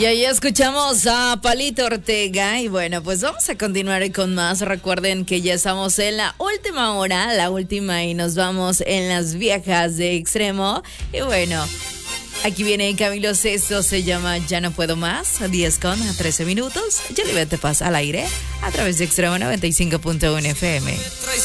Y ahí escuchamos a Palito Ortega y bueno, pues vamos a continuar con más. Recuerden que ya estamos en la última hora, la última y nos vamos en las viejas de Extremo. Y bueno, aquí viene Camilo Sesto, se llama Ya no puedo más, 10:13 minutos. Ya te pasa al aire a través de Extremo 95.1 FM.